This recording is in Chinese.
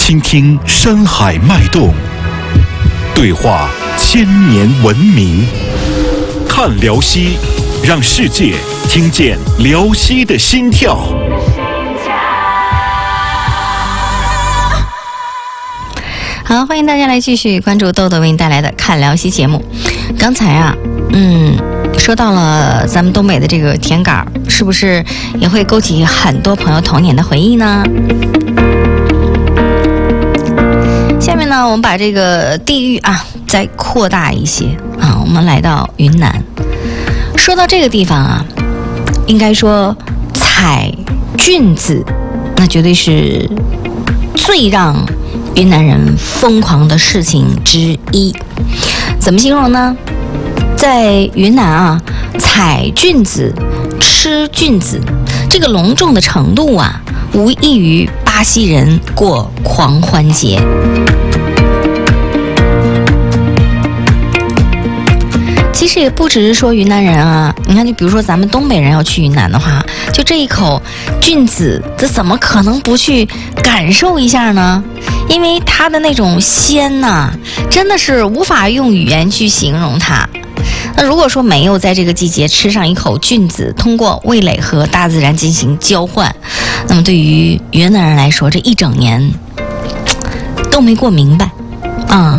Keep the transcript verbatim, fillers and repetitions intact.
倾听山海脉动，对话千年文明。看辽西，让世界听见辽西的心跳。 好，欢迎大家来继续关注豆豆为您带来的看辽西节目。刚才啊，嗯，说到了咱们东北的这个甜杆，是不是也会勾起很多朋友童年的回忆呢？下面呢，我们把这个地域啊再扩大一些啊，我们来到云南。说到这个地方啊，应该说采菌子，那绝对是最让云南人疯狂的事情之一。怎么形容呢？在云南啊，采菌子、吃菌子，这个隆重的程度啊，无异于巴西人过狂欢节。其实也不只是说云南人啊，你看，就比如说咱们东北人要去云南的话，就这一口菌子，这怎么可能不去感受一下呢？因为它的那种鲜呐、啊，真的是无法用语言去形容它。那如果说没有在这个季节吃上一口菌子，通过味蕾和大自然进行交换，那么对于云南人来说，这一整年都没过明白啊。